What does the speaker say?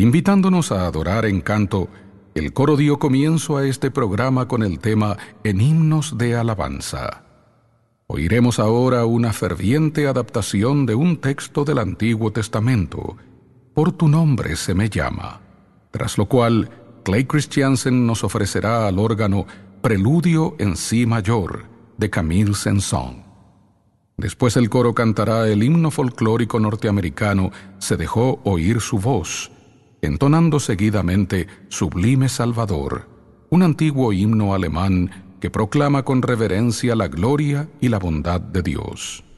Invitándonos a adorar en canto, el coro dio comienzo a este programa con el tema En himnos de alabanza. Oiremos ahora una ferviente adaptación de un texto del Antiguo Testamento, Por tu nombre se me llama, tras lo cual Clay Christiansen nos ofrecerá al órgano Preludio en Si mayor, de Camille Saint-Saëns. Después el coro cantará el himno folclórico norteamericano Se dejó oír su voz, entonando seguidamente Sublime Salvador, un antiguo himno alemán que proclama con reverencia la gloria y la bondad de Dios.